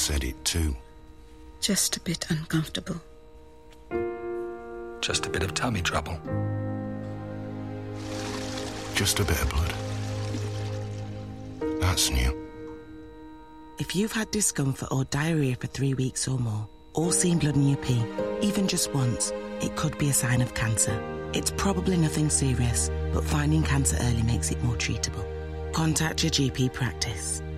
said it too. Just a bit uncomfortable. Just a bit of tummy trouble. Just a bit of blood. That's new. If you've had discomfort or diarrhoea for 3 weeks or more, or seen blood in your pee, even just once, it could be a sign of cancer. It's probably nothing serious, but finding cancer early makes it more treatable. Contact your GP practice.